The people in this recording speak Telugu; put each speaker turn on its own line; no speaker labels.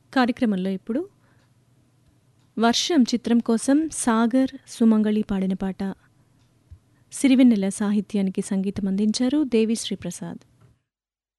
కార్యక్రమంలో ఇప్పుడు వర్షం చిత్రం కోసం సాగర్ సుమంగళి పాడిన పాట సిరివెన్నెల సాహిత్యానికి సంగీతం అందించారు దేవిశ్రీ ప్రసాద్.